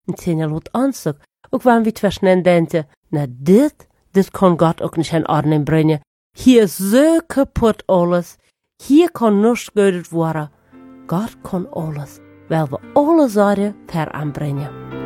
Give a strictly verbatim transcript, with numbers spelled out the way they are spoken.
En tien lot aanzoek, ook wanneer we het verschnen denken, na dit, dit kan God ook niet in Ordnung brengen. Hier is zo kaputt alles. Hier kan nichts Gutes worden. Gott kann alles, weil wir alle Sorgen veranbringen.